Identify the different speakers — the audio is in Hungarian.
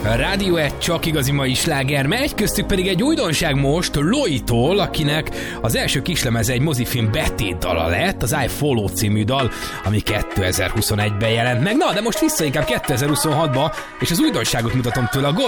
Speaker 1: Rádió egy csak igazi mai sláger megy, köztük pedig egy újdonság most Loi-tól, akinek az első kislemeze egy mozifilm betét dala lett, az I Follow című dal, ami 2021-ben jelent meg. Na, de most vissza inkább 2026-ba, és az újdonságot mutatom tőle, a